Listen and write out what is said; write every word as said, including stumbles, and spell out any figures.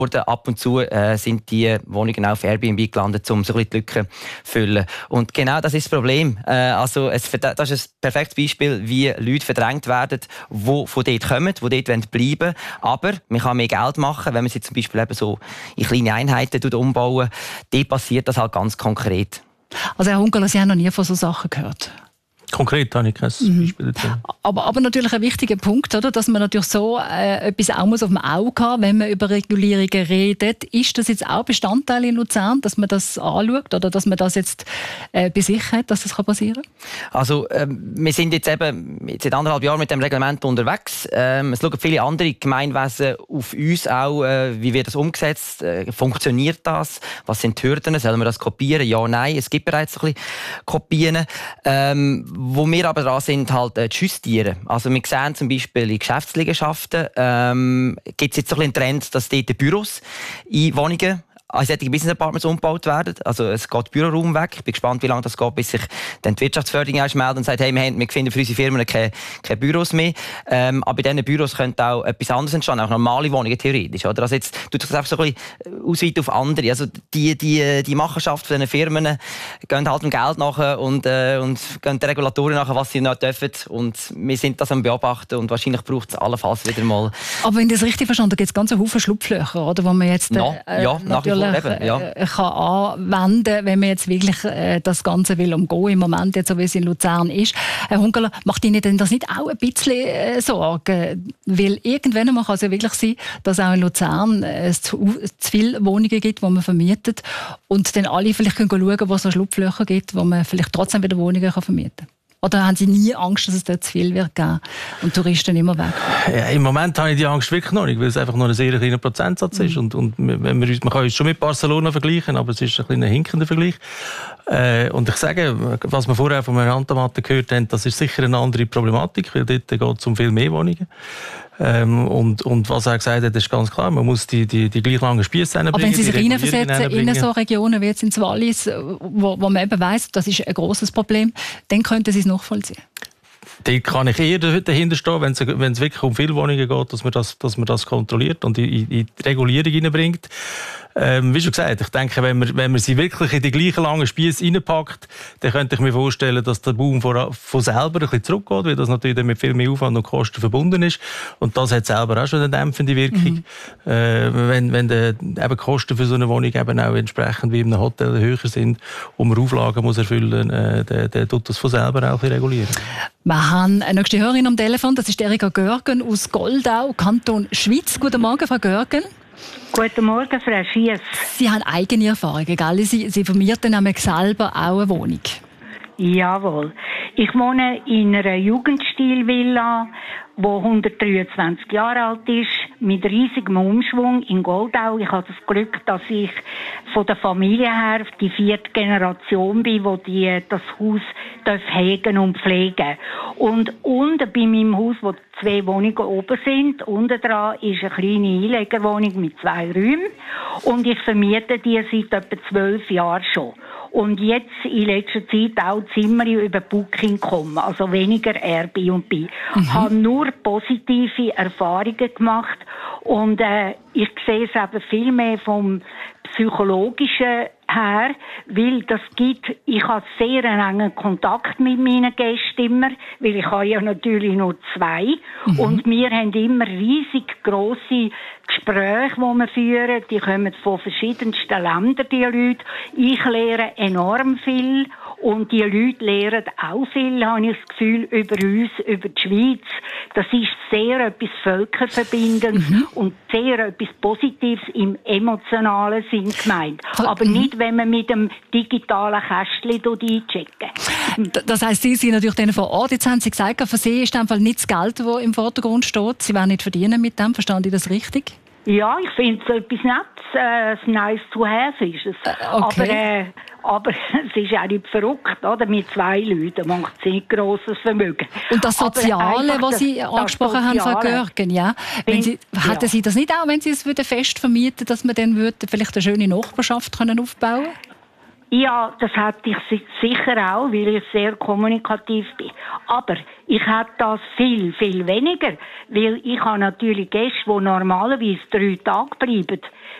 Ab und zu äh, sind die Wohnungen auch auf Airbnb gelandet, um so ein bisschen die Lücken zu füllen. Und genau das ist das Problem. Äh, also es, das ist ein perfektes Beispiel, wie Leute verdrängt werden, die von dort kommen, die dort bleiben wollen. Aber man kann mehr Geld machen, wenn man sie zum Beispiel eben so in kleine Einheiten umbauen. Dort passiert das halt ganz konkret. Also Herr Hunkeler, Sie haben noch nie von solchen Sachen gehört? Konkret habe ich kein Beispiel dazu. Aber, aber natürlich ein wichtiger Punkt, oder? Dass man natürlich so äh, etwas auch muss auf dem Auge haben, wenn man über Regulierungen redet. Ist das jetzt auch Bestandteil in Luzern, dass man das anschaut oder dass man das jetzt äh, bei sich hat, dass das passieren kann? Also ähm, wir sind jetzt eben jetzt seit anderthalb Jahren mit dem Reglement unterwegs. Ähm, es schauen viele andere Gemeinwesen auf uns auch, äh, wie wird das umgesetzt, äh, funktioniert das, was sind die Hürden, sollen wir das kopieren, ja, nein, es gibt bereits ein bisschen Kopien. Ähm, Wo wir aber dran sind, halt äh, zu justieren. Also wir sehen zum Beispiel in Geschäftsliegenschaften ähm, gibt es jetzt so ein bisschen einen Trend, dass dort Büros in Wohnungen als solche Business Apartments umgebaut werden. Also es geht Büroraum weg. Ich bin gespannt, wie lange das geht, bis sich dann die Wirtschaftsförderung meldet und sagt, hey, wir, haben, wir finden für unsere Firmen keine, keine Büros mehr. Ähm, aber in diesen Büros könnte auch etwas anderes entstehen, auch normale Wohnungen theoretisch. Oder? Also jetzt tut das einfach so ein bisschen ausweiten auf andere. Also die, die, die Machenschaft von diesen Firmen gehen halt dem Geld nach und, äh, und gehen den Regulatoren nach, was sie nicht dürfen. Und wir sind das am Beobachten und wahrscheinlich braucht es allenfalls wieder mal. Aber wenn ich das richtig verstanden habe, gibt es ganz Haufen Schlupflöcher, oder, wo man jetzt äh, no, ja, nach wie vor. Eben, ja. kann anwenden, wenn man jetzt wirklich äh, das Ganze will umgehen, im Moment, jetzt, so wie es in Luzern ist. Herr Hunkeler, macht Ihnen denn das nicht auch ein bisschen äh, Sorgen? Weil irgendwann kann es ja wirklich sein, dass auch in Luzern äh, es zu, zu viele Wohnungen gibt, die man vermietet und dann alle vielleicht können schauen, wo es noch Schlupflöcher gibt, wo man vielleicht trotzdem wieder Wohnungen kann vermieten kann. Oder haben Sie nie Angst, dass es dort zu viel wird geben und Touristen immer weg? Ja, im Moment habe ich die Angst wirklich noch nicht, weil es einfach nur ein sehr kleiner Prozentsatz ist. Mhm. Und, und wenn wir uns, man kann uns schon mit Barcelona vergleichen, aber es ist ein bisschen ein hinkender Vergleich. Äh, und ich sage, was wir vorher von Herrn Antomatte gehört haben, das ist sicher eine andere Problematik, weil dort geht es um viel mehr Wohnungen. Ähm, und, und was er gesagt hat, ist ganz klar, man muss die, die, die gleich langen Spiesse hinbringen. Aber wenn Sie sich hineinversetzen in so Regionen wie jetzt in Wallis, wo, wo man eben weiss, das ist ein grosses Problem, dann könnten Sie es nachvollziehen? Da kann ich eher dahinter stehen, wenn es, wenn es wirklich um viele Wohnungen geht, dass man das, dass man das kontrolliert und in, in die Regulierung hineinbringt. Ähm, wie schon gesagt, ich denke, wenn man, wenn man sie wirklich in die gleichen langen Spiesse reinpackt, dann könnte ich mir vorstellen, dass der Boom von, von selber ein bisschen zurückgeht, weil das natürlich mit viel mehr Aufwand und Kosten verbunden ist. Und das hat selber auch schon eine dämpfende Wirkung. Mhm. Äh, wenn wenn die eben Kosten für so eine Wohnung eben auch entsprechend wie in einem Hotel höher sind und man Auflagen muss erfüllen, äh, dann, dann tut das von selber auch ein bisschen regulieren. Wir haben eine nächste Hörerin am Telefon, das ist Erika Görgen aus Goldau, Kanton Schwyz. Guten Morgen, Frau Görgen. Guten Morgen, Frau Schiess. Sie haben eigene Erfahrungen, gell? Sie, Sie vermieten nämlich selber auch eine Wohnung. Jawohl. Ich wohne in einer Jugendstilvilla, die hundertdreiundzwanzig Jahre alt ist, mit riesigem Umschwung in Goldau. Ich habe das Glück, dass ich von der Familie her die vierte Generation bin, die, die das Haus hegen und pflegen. Und unten bei meinem Haus, wo zwei Wohnungen oben sind, unten dran ist eine kleine Einlegerwohnung mit zwei Räumen. Und ich vermiete die seit etwa zwölf Jahren schon. Und jetzt in letzter Zeit auch Zimmer über Booking kommen, also weniger Airbnb. Mhm. Ich habe nur positive Erfahrungen gemacht und äh, ich sehe es eben viel mehr vom Psychologischen her, weil das gibt, ich habe sehr einen engen Kontakt mit meinen Gästen immer, weil ich habe ja natürlich nur zwei mhm. und wir haben immer riesig grosse Gespräche, die wir führen, die kommen von verschiedensten Ländern, die Leute. Ich lehre enorm viel und die Leute lehren auch viel, habe ich das Gefühl, über uns, über die Schweiz. Das ist sehr etwas Völkerverbindendes mhm. und sehr etwas Positives im emotionalen Sinn gemeint. Aber mhm. nicht, wenn man mit dem digitalen Kästchen einchecken. Das heisst, Sie sind natürlich dann vor Ort. Jetzt haben Sie gesagt, für Sie ist einfach nicht das Geld, das im Vordergrund steht. Sie wollen nicht verdienen mit dem. Verstehen Sie das richtig? Ja, ich finde es etwas Nettes, äh, nice to have ist es. Okay. Aber, äh, aber es ist auch nicht verrückt, oder? Mit zwei Leuten macht es nicht grosses Vermögen. Und das Soziale, was Sie das, angesprochen das haben, Frau Görgen, ja? Wenn Sie, hätten ja. Sie das nicht auch, wenn Sie es fest vermieten, dass man dann würde vielleicht eine schöne Nachbarschaft können aufbauen können? Ja, das hätte ich sicher auch, weil ich sehr kommunikativ bin. Aber Ich hätte das viel, viel weniger, weil ich habe natürlich Gäste, die normalerweise drei Tage bleiben.